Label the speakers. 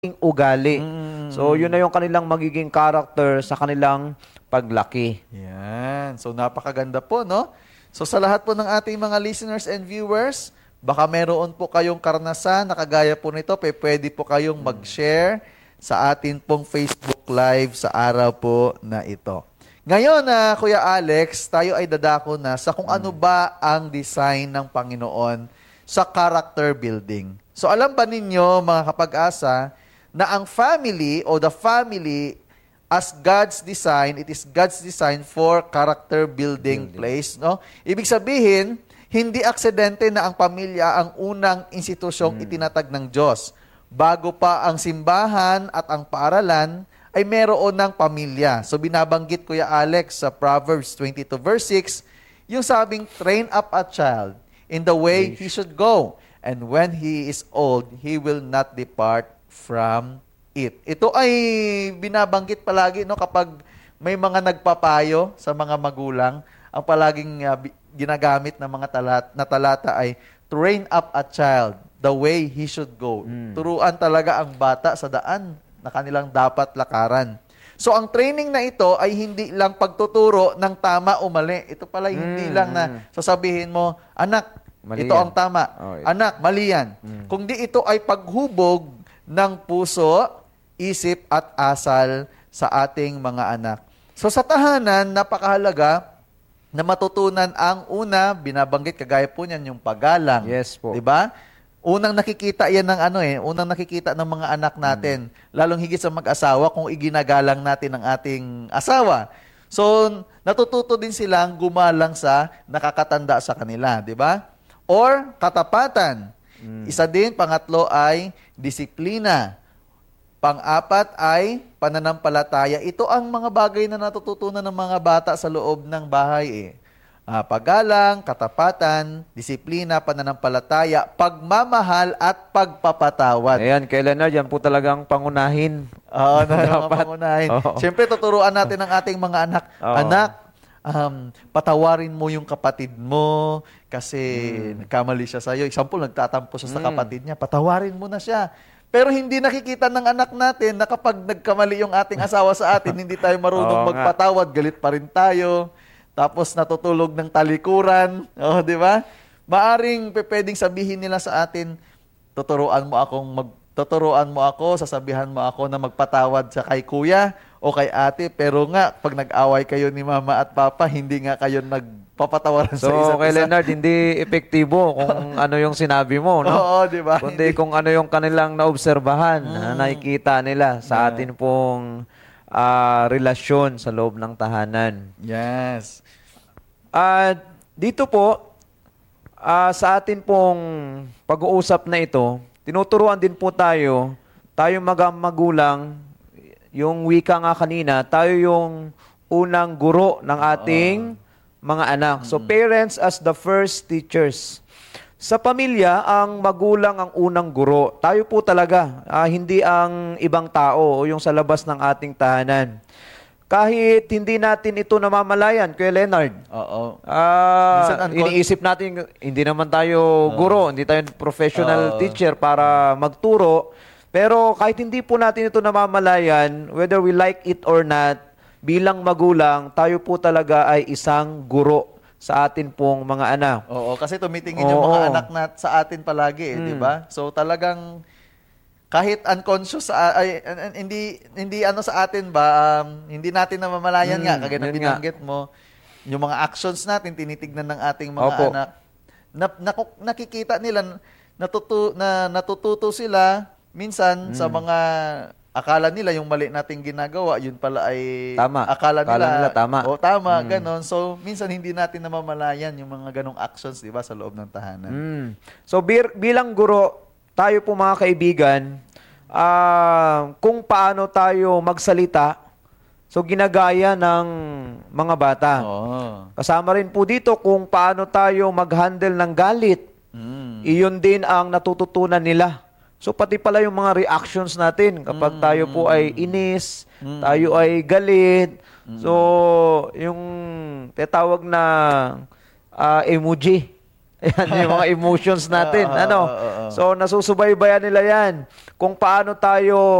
Speaker 1: ugali. So, yun na yung kanilang magiging character sa kanilang paglaki.
Speaker 2: Yan. So, napakaganda po, no? So, sa lahat po ng ating mga listeners and viewers, baka meron po kayong karanasan na kagaya po nito, pwede po kayong mag-share sa atin pong Facebook Live sa araw po na ito. Ngayon, Kuya Alex, tayo ay dadako na sa kung ano ba ang design ng Panginoon sa character building. So, alam ba ninyo, mga kapag-asa, na ang family o the family as God's design, it is God's design for character building place, no? Ibig sabihin, hindi aksidente na ang pamilya ang unang institusyong itinatag ng Diyos. Bago pa ang simbahan at ang paaralan, ay meron ng pamilya. So binabanggit Kuya Alex sa Proverbs 22 verse 6, yung sabing, train up a child in the way he should go, and when he is old, he will not depart from it. Ito ay binabanggit palagi, no, kapag may mga nagpapayo sa mga magulang, ang palaging ginagamit ng mga talata ay train up a child the way he should go. Turuan talaga ang bata sa daan na kanilang dapat lakaran. So ang training na ito ay hindi lang pagtuturo ng tama o mali. Ito pala hindi lang na sasabihin mo, anak,
Speaker 1: Mali
Speaker 2: ito
Speaker 1: yan.
Speaker 2: ang tama. Anak, mali yan. Kundi ito ay paghubog ng puso, isip at asal sa ating mga anak. So sa tahanan, napakahalaga na matutunan ang una, binabanggit kagaya po niyan yung paggalang.
Speaker 1: Yes po.
Speaker 2: 'Di ba? Unang nakikita yan ng unang nakikita ng mga anak natin, lalong higit sa mag-asawa kung iginagalang natin ang ating asawa. So natututo din silang gumalang sa nakakatanda sa kanila, 'di ba? Or katapatan. Isa din, pangatlo ay disiplina. Pang-apat ay pananampalataya. Ito ang mga bagay na natututunan ng mga bata sa loob ng bahay. Paggalang, katapatan, disiplina, pananampalataya, pagmamahal at pagpapatawad.
Speaker 1: Ayan, kay Leonard, yan po talagang pangunahin.
Speaker 2: Oo,
Speaker 1: Dapat.
Speaker 2: pangunahin.
Speaker 1: Oo.
Speaker 2: Siyempre, tuturuan natin ang ating mga anak.
Speaker 1: Oo.
Speaker 2: Anak, patawarin mo yung kapatid mo kasi nagkamali siya sa'yo. Example, nagtatampo siya sa kapatid niya. Patawarin mo na siya. Pero hindi nakikita ng anak natin na kapag nagkamali yung ating asawa sa atin, hindi tayo marunong
Speaker 1: Oo nga.
Speaker 2: magpatawad, galit pa rin tayo. Tapos natutulog ng talikuran. Di ba? Maaring pwedeng sabihin nila sa atin, tuturuan mo ako, sasabihan mo ako na magpatawad sa kay kuya o kay ate, pero nga, pag nag-away kayo ni mama at papa, hindi nga kayo nagpapatawaran sa isa't
Speaker 1: So, kay
Speaker 2: isa.
Speaker 1: Leonard, hindi epektibo kung ano yung sinabi mo, no?
Speaker 2: Oo, di ba?
Speaker 1: Kundi kung ano yung kanilang naobserbahan, na nakikita nila sa atin pong relasyon sa loob ng tahanan.
Speaker 2: Yes.
Speaker 1: Dito po, sa atin pong pag-uusap na ito, tinuturuan din po tayong mga magulang, yung wika nga kanina, tayo yung unang guro ng ating mga anak. So, parents as the first teachers. Sa pamilya, ang magulang ang unang guro. Tayo po talaga, hindi ang ibang tao o yung sa labas ng ating tahanan. Kahit hindi natin ito namamalayan, Kuya Leonard.
Speaker 2: Oo.
Speaker 1: Iniisip natin, hindi naman tayo guro, hindi tayo professional teacher para magturo. Pero kahit hindi po natin ito namamalayan, whether we like it or not, bilang magulang, tayo po talaga ay isang guro sa atin pong mga anak.
Speaker 2: Oo, kasi tumitingin yung mga anak sa atin palagi, di ba? So talagang kahit unconscious hindi sa atin ba, hindi natin namamalayan nga kagaya ng binanggit mo, yung mga actions natin tinitignan ng ating mga anak. Nakikita nila natututo sila minsan sa mga akala nila yung mali nating ginagawa, yun pala ay
Speaker 1: Tama.
Speaker 2: akala nila
Speaker 1: tama.
Speaker 2: O tama, ganon. So minsan hindi natin namamalayan yung mga ganong actions, di ba, sa loob ng tahanan.
Speaker 1: So bilang guro, tayo po mga kaibigan, kung paano tayo magsalita, so ginagaya ng mga bata. Kasama rin po dito kung paano tayo mag-handle ng galit. Iyon din ang natututunan nila. So pati pala yung mga reactions natin kapag tayo po ay inis, tayo ay galit. So yung tinatawag na emoji. Yan yung mga emotions natin.
Speaker 2: Oo,
Speaker 1: Ano?
Speaker 2: oo, oo.
Speaker 1: So, nasusubaybayan nila yan. Kung paano tayo